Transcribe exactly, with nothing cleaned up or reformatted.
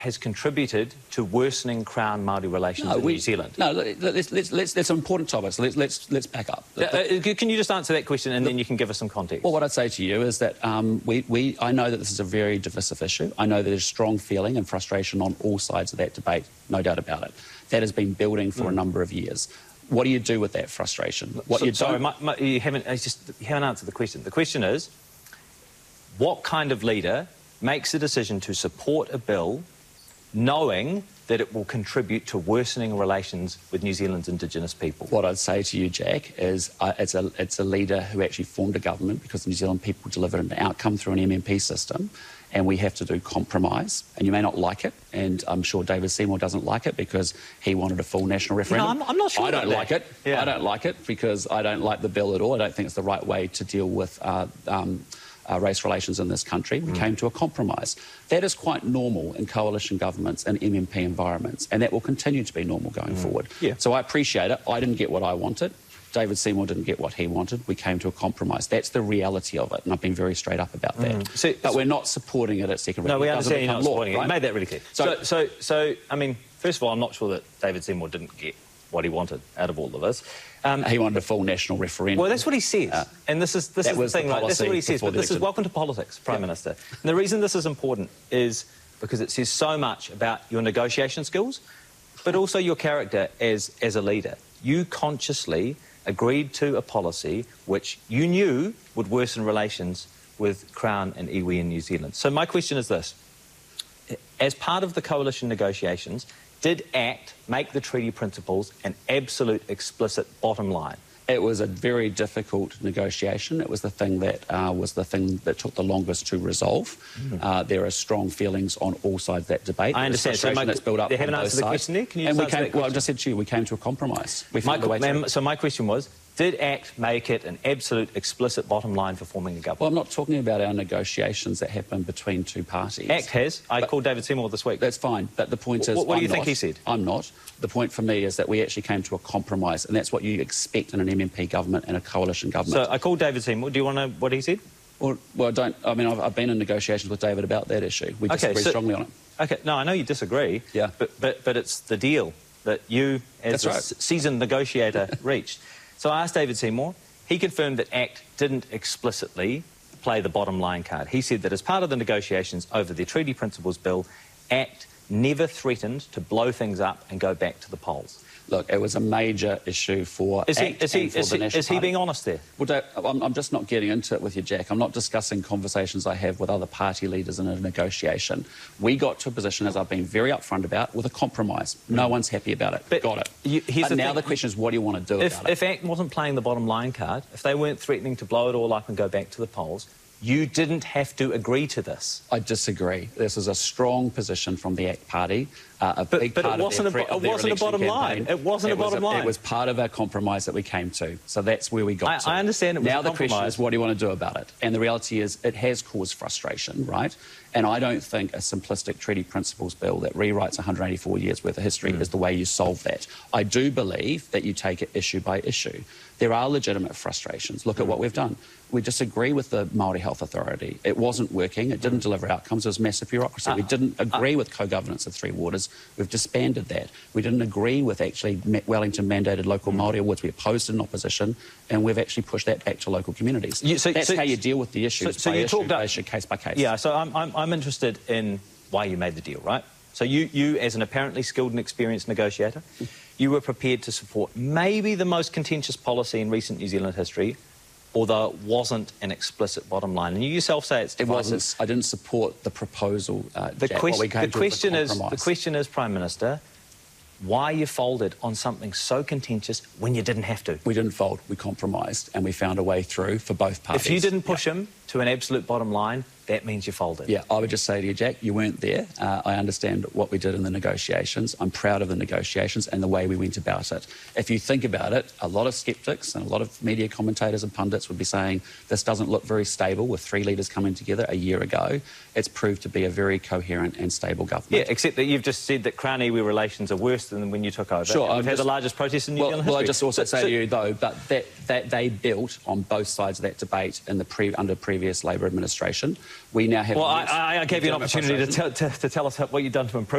has contributed to worsening Crown Māori relations no, in we, New Zealand? No, let's, let's, let's, that's an important topic, so let's, let's, let's back up. Uh, uh, can you just answer that question and the, then you can give us some context? Well, what I'd say to you is that um, we, we, I know that this is a very divisive issue. I know that there's strong feeling and frustration on all sides of that debate, no doubt about it. That has been building for mm. a number of years. What do you do with that frustration? What so, you sorry, don't... my, my, you, haven't, just, you haven't answered the question. The question is, what kind of leader makes a decision to support a bill knowing that it will contribute to worsening relations with New Zealand's Indigenous people? What I'd say to you, Jack, is uh, it's, a, it's a leader who actually formed a government because the New Zealand people delivered an outcome through an M M P system, and we have to do compromise. And you may not like it, and I'm sure David Seymour doesn't like it because he wanted a full national referendum. No, I'm, I'm not sure I don't about like that. it. Yeah. I don't like it because I don't like the bill at all. I don't think it's the right way to deal with uh, um, Uh, race relations in this country. We mm. came to a compromise. That is quite normal in coalition governments and M M P environments, and that will continue to be normal going mm. forward. Yeah. So I appreciate it. I didn't get what I wanted. David Seymour didn't get what he wanted. We came to a compromise. That's the reality of it, and I've been very straight up about that. Mm. So, but so, we're not supporting it at second reading. No, we understand you're not law, supporting right? it. You made that really clear. So, so, so, so, I mean, first of all, I'm not sure that David Seymour didn't get what he wanted out of all of this. Um, he wanted a full national referendum. Well, that's what he says. Uh, and this is, this is the thing, the right? This is what he says. But this election. is welcome to politics, Prime yeah. Minister. And the reason this is important is because it says so much about your negotiation skills, but also your character as, as a leader. You consciously agreed to a policy which you knew would worsen relations with Crown and iwi in New Zealand. So my question is this. As part of the coalition negotiations, did ACT make the treaty principles an absolute explicit bottom line? It was a very difficult negotiation. It was the thing that uh, was the thing that took the longest to resolve. Mm. Uh, there are strong feelings on all sides of that debate. I understand. So my, that's built up they haven't on answered the question there. Can you and just we came, answer that well, I just said to you, we came to a compromise. We found my, a way through. So my question was, did ACT make it an absolute explicit bottom line for forming a government? Well, I'm not talking about our negotiations that happened between two parties. ACT has. I but, called David Seymour this week. That's fine. But the point is, what, what do you I'm think not, he said? I'm not. The point for me is that we actually came to a compromise, and that's what you expect in an M M P government and a coalition government. So I called David Seymour. Do you want to know what he said? Well, well I don't. I mean, I've, I've been in negotiations with David about that issue. We disagree okay, so, strongly on it. Okay. No, I know you disagree. Yeah. But but but it's the deal that you, as that's a right. seasoned negotiator, reached. So I asked David Seymour. He confirmed that ACT didn't explicitly play the bottom line card. He said that as part of the negotiations over the Treaty Principles Bill, ACT never threatened to blow things up and go back to the polls. Look, it was a major issue for is he, ACT is he, and for is the he, National Is he Party. being honest there? Well, Dave, I'm, I'm just not getting into it with you, Jack. I'm not discussing conversations I have with other party leaders in a negotiation. We got to a position, as I've been very upfront about, with a compromise. No mm. one's happy about it. But got it. You, but the now thing. the question is, what do you want to do if, about it? If ACT wasn't playing the bottom line card, if they weren't threatening to blow it all up and go back to the polls, you didn't have to agree to this. I disagree. This is a strong position from the ACT Party. Uh, a but big but part it wasn't, of their, a, it wasn't a bottom line. It wasn't it a bottom was a, line. It was part of our compromise that we came to. So that's where we got I, to. I understand it was now a the compromise. question is, what do you want to do about it? And the reality is, it has caused frustration, right? And I don't think a simplistic treaty principles bill that rewrites one hundred eighty-four years worth of history mm. is the way you solve that. I do believe that you take it issue by issue. There are legitimate frustrations. Look mm. at what we've done. We disagree with the Māori Health Authority. It wasn't working. It didn't mm. deliver outcomes. There was massive bureaucracy. Uh, we didn't agree uh, with co-governance of Three Waters. We've disbanded that. We didn't agree with actually Wellington mandated local mm. Māori awards. We opposed it in opposition, and we've actually pushed that back to local communities. You, so, That's so, how you deal with the issues, so, so by you issue, talked by issue, case by case. Yeah, so I'm, I'm, I'm interested in why you made the deal, right? So you, you, as an apparently skilled and experienced negotiator, you were prepared to support maybe the most contentious policy in recent New Zealand history, although it wasn't an explicit bottom line. And you yourself say it's divisive. It wasn't. I didn't support the proposal, uh, the, Jack, quest what we came the to question was is, the question is, Prime Minister, why you folded on something so contentious when you didn't have to? We didn't fold. We compromised, and we found a way through for both parties. If you didn't push yeah. him to an absolute bottom line, that means you folded. Yeah, I would just say to you, Jack, you weren't there. Uh, I understand what we did in the negotiations. I'm proud of the negotiations and the way we went about it. If you think about it, a lot of sceptics and a lot of media commentators and pundits would be saying this doesn't look very stable with three leaders coming together a year ago. It's proved to be a very coherent and stable government. Yeah, except that you've just said that Crown-iwi relations are worse than when you took over. Sure. We've I'm had just, the largest protest in New well, Zealand well, history. Well, I just also so, say so, to you, though, that, that, that they built on both sides of that debate in the pre, under previous Labor administration. We now have... Well, I, yes, I, I gave you an legitimate opportunity to, frustration. tell to, to tell us what you've done to improve